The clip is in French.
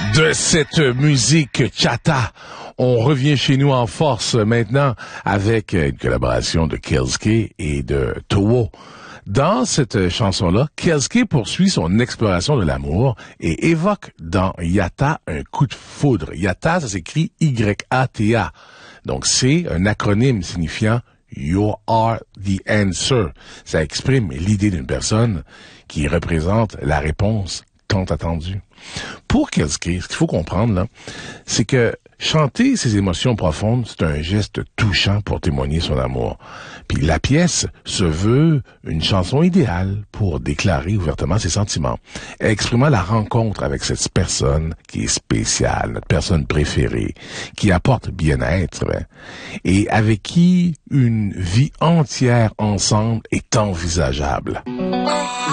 De cette musique chata, on revient chez nous en force maintenant avec une collaboration de Kelske et de Towo. Dans cette chanson-là, Kelske poursuit son exploration de l'amour et évoque dans Yata un coup de foudre. Yata, ça s'écrit Y-A-T-A. Donc c'est un acronyme signifiant You are the answer. Ça exprime l'idée d'une personne qui représente la réponse tant attendue. Pour Kelske, ce qu'il faut comprendre, là, c'est que chanter ses émotions profondes, c'est un geste touchant pour témoigner son amour. Puis la pièce se veut une chanson idéale pour déclarer ouvertement ses sentiments, exprimant la rencontre avec cette personne qui est spéciale, notre personne préférée, qui apporte bien-être et avec qui une vie entière ensemble est envisageable.